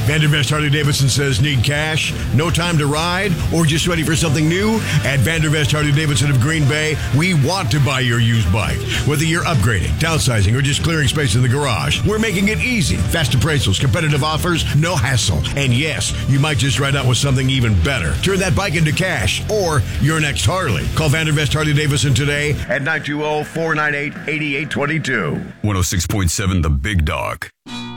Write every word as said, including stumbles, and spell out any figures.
Vandervest Harley-Davidson says, need cash, no time to ride, or just ready for something new? At Vandervest Harley-Davidson of Green Bay, we want to buy your used bike. Whether you're upgrading, downsizing, or just clearing space in the garage, we're making it easy. Fast appraisals, competitive offers, no hassle. And yes, you might just ride out with something even better. Turn that bike into cash or your next Harley. Call Vandervest Harley-Davidson today at nine two zero, four nine eight, eight eight two two. one oh six point seven The Big Dog.